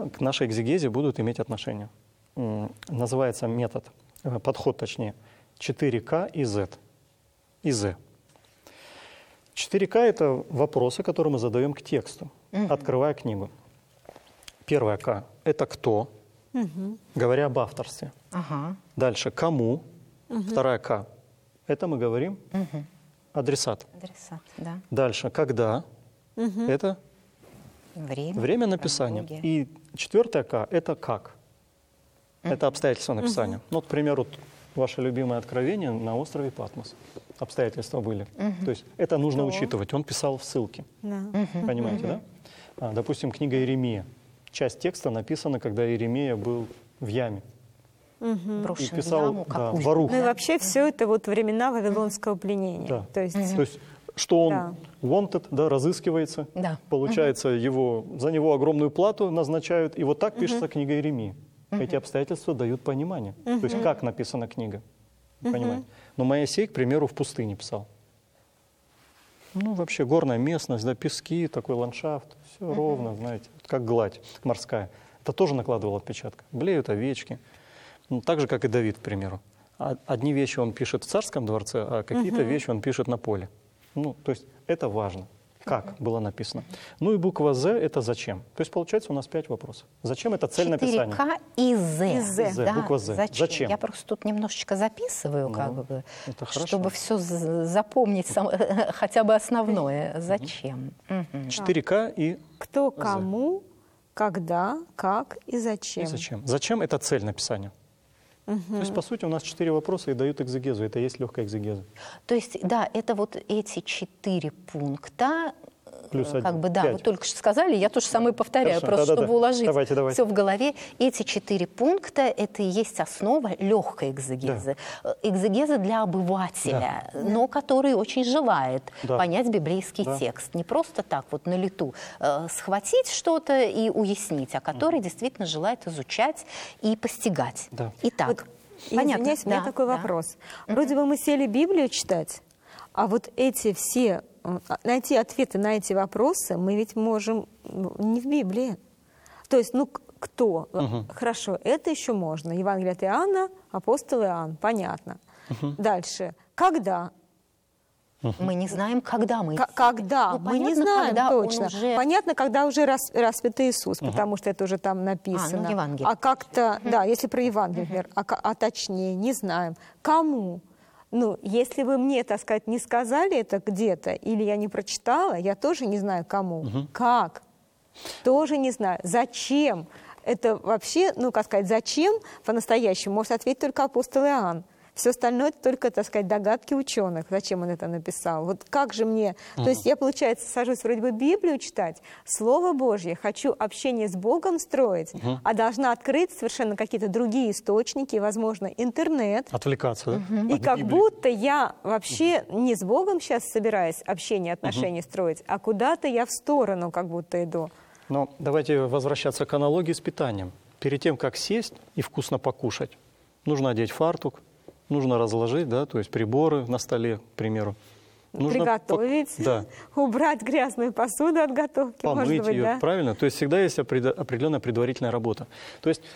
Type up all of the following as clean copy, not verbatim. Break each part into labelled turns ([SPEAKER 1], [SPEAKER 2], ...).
[SPEAKER 1] к нашей экзегезе будут иметь отношение. Называется метод, подход точнее, 4К и Z. И Z. 4К — это вопросы, которые мы задаем к тексту, открывая книгу. Первое К — это кто, говоря об авторстве. Дальше кому. Вторая К — это мы говорим адресат.
[SPEAKER 2] Адресат, да.
[SPEAKER 1] Дальше когда. Это время написания. И четвертое К — это как. Это обстоятельства написания. Ну, вот, к примеру, ваше любимое откровение на острове Патмос. Обстоятельства были. То есть это нужно учитывать. Он писал в ссылке. Понимаете, да? Допустим, книга Иеремия. Часть текста написана, когда Иеремия был в яме.
[SPEAKER 2] Брошен
[SPEAKER 1] и писал,
[SPEAKER 2] в яму, как
[SPEAKER 1] в Барух.
[SPEAKER 3] Ну и вообще все это вот времена вавилонского пленения.
[SPEAKER 1] Да.
[SPEAKER 3] То есть
[SPEAKER 1] что он wanted, да, разыскивается, получается, за него огромную плату назначают, и вот так пишется книга Иеремии. Эти обстоятельства дают понимание. То есть как написана книга. Понимаете? Но Моисей, к примеру, в пустыне писал. Ну, вообще горная местность, да, пески, такой ландшафт, все ровно, знаете, как гладь морская. Это тоже накладывало отпечаток. Блеют овечки. Ну, так же, как и Давид, к примеру. Одни вещи он пишет в царском дворце, а какие-то вещи он пишет на поле. Ну, то есть это важно, как было написано. Ну и буква «З» — это «зачем». То есть получается у нас 5 вопросов. Зачем — это цель написания.
[SPEAKER 2] 4К и «З».
[SPEAKER 1] «З», буква «З». Зачем?
[SPEAKER 2] Я просто тут немножечко записываю, как бы,
[SPEAKER 1] это
[SPEAKER 2] чтобы все запомнить, хотя бы основное. Зачем?
[SPEAKER 1] 4К и
[SPEAKER 3] кто, кому, когда, как и зачем.
[SPEAKER 1] И зачем. Зачем — это цель написания. То есть, по сути, у нас 4 вопроса и дают экзегезу. Это и есть легкая экзегеза.
[SPEAKER 2] То есть, да, это вот эти 4 пункта,
[SPEAKER 1] Плюс
[SPEAKER 2] как
[SPEAKER 1] 1,
[SPEAKER 2] бы, да,
[SPEAKER 1] 5.
[SPEAKER 2] вы только что сказали, я тоже самое повторяю,
[SPEAKER 1] Хорошо,
[SPEAKER 2] просто чтобы уложить
[SPEAKER 1] Давайте.
[SPEAKER 2] все в голове. Эти 4 пункта — это и есть основа легкой экзегезы. Экзегеза для обывателя, но который очень желает понять библейский текст. Не просто так вот на лету схватить что-то и уяснить, а который действительно желает изучать и постигать. Итак,
[SPEAKER 3] вот,
[SPEAKER 2] понятно.
[SPEAKER 3] Извиняюсь, у меня такой вопрос. Вроде бы мы сели Библию читать, а вот эти все, найти ответы на эти вопросы мы ведь можем не в Библии. То есть, ну, кто? Хорошо, это еще можно. Евангелие от Иоанна, апостол Иоанн, понятно. Дальше. Когда?
[SPEAKER 2] Мы не знаем, когда мы...
[SPEAKER 3] Когда?
[SPEAKER 2] Ну,
[SPEAKER 3] мы не
[SPEAKER 2] понятно,
[SPEAKER 3] знаем
[SPEAKER 2] когда
[SPEAKER 3] точно.
[SPEAKER 2] уже...
[SPEAKER 3] Понятно, когда уже распят Иисус, потому что это уже там написано.
[SPEAKER 2] ну, Евангелие.
[SPEAKER 3] А как-то, да, если про Евангелие, например, а точнее, не знаем. Кому? Ну, если вы мне, так сказать, не сказали это где-то, или я не прочитала, я тоже не знаю, кому. Как? Тоже не знаю. Зачем? Это вообще, ну, как сказать, зачем по-настоящему может ответить только апостол Иоанн. Все остальное — это только, так сказать, догадки ученых. Зачем он это написал? Вот как же мне... То есть я, получается, сажусь вроде бы Библию читать, Слово Божье, хочу общение с Богом строить, а должна открыть совершенно какие-то другие источники, возможно, интернет.
[SPEAKER 1] Отвлекаться, да?
[SPEAKER 3] И как будто я вообще не с Богом сейчас собираюсь общение, отношения строить, а куда-то я в сторону как будто иду.
[SPEAKER 1] Но давайте возвращаться к аналогии с питанием. Перед тем, как сесть и вкусно покушать, нужно одеть фартук, нужно разложить, да, то есть приборы на столе, к примеру. Нужно
[SPEAKER 3] приготовить, убрать грязную посуду от готовки.
[SPEAKER 1] Помыть
[SPEAKER 3] может быть,
[SPEAKER 1] ее,
[SPEAKER 3] да?
[SPEAKER 1] правильно? То есть всегда есть определенная предварительная работа. То есть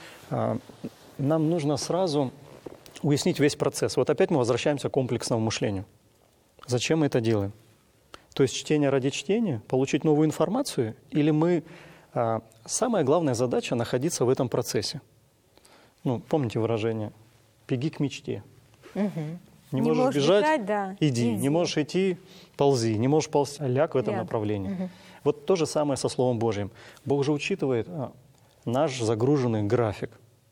[SPEAKER 1] нам нужно сразу уяснить весь процесс. Вот опять мы возвращаемся к комплексному мышлению. Зачем мы это делаем? То есть чтение ради чтения, получить новую информацию, или мы... самая главная задача — находиться в этом процессе. Ну, помните выражение «беги к мечте». Не можешь бежать, иди. Не можешь идти, ползи. Не можешь ползти, ляг в этом направлении. Вот то же самое со Словом Божьим. Бог же учитывает наш загруженный график.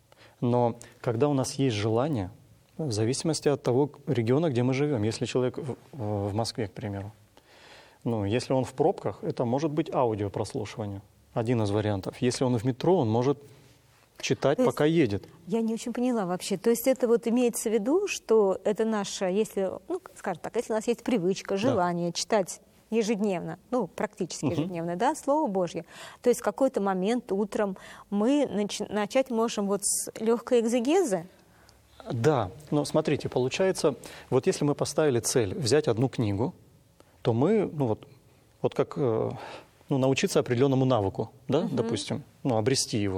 [SPEAKER 1] Но когда у нас есть желание, в зависимости от того региона, где мы живем, если человек в Москве, к примеру, ну, если он в пробках, это может быть аудиопрослушивание. Один из вариантов. Если он в метро, он может читать, пока едет.
[SPEAKER 3] Я не очень поняла вообще. То есть это вот имеется в виду, что это наша, если, ну, скажем так, если у нас есть привычка, желание читать ежедневно, ну, практически ежедневно, да, Слово Божье, то есть в какой-то момент утром мы начать можем вот с легкой экзегезы?
[SPEAKER 1] Да, но смотрите, получается, вот если мы поставили цель взять одну книгу, то мы, ну вот как научиться определенному навыку, да, допустим, ну, обрести его.